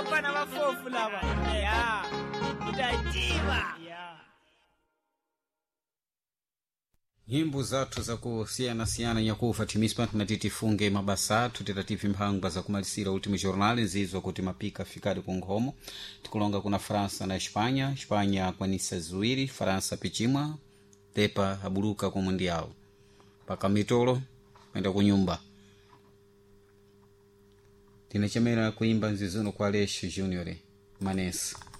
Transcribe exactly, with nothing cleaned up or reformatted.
pana mafofu lava ya utajiva ya nyimbo zathu zakusiyana-siyana nyakufa timispa tinatitifunge mabasa athu titativi mphangwa zakumalisira ultimo jornal nzizwa kuti mapika fikadi ku nkhomo tikulonga kuna França na Espanha. Espanha akwanisa ziwiri, França pichimwa, tepa abuluka ku mundial paka mitolo enda kunyumba. Tinachemera kuimba nzizuno kwa Alessio Junior Manessa.